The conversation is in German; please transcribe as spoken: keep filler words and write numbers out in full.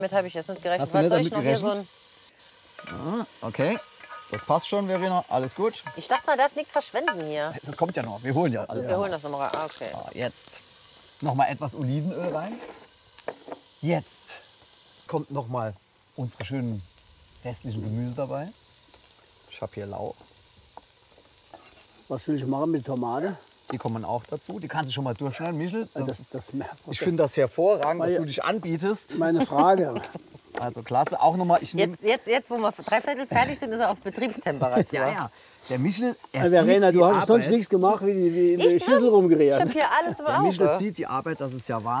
Damit habe ich jetzt nicht gerechnet. Hast du Was nicht soll ich damit noch hier so gerechnet? ein... Ah, okay, das passt schon, Verena. Alles gut. Ich dachte, man darf nichts verschwenden hier. Das kommt ja noch. Wir holen ja alles. Wir holen das nochmal rein. Ah, okay. Ah, jetzt noch mal etwas Olivenöl rein. Jetzt kommt noch mal unsere schönen restlichen Gemüse dabei. Ich habe hier Lauch. Was will ich machen mit Tomate? Die kommen auch dazu. Die kannst du schon mal durchschneiden, Michel. Das, Das, das, ich finde das hervorragend, dass Weil- du dich anbietest. meine Frage. Also klasse. Auch noch mal, ich nehme... Jetzt, jetzt, jetzt, wo wir dreiviertel fertig sind, ist er auf Betriebstemperatur. Ja, ja. Der Michel, er Verena, sieht die du hast sonst Arbeit. nichts gemacht, wie die, wie in Ich der Schüssel Ich rumgerührt. habe hier alles im Der Michel Auge. sieht die Arbeit, das ist ja wahr.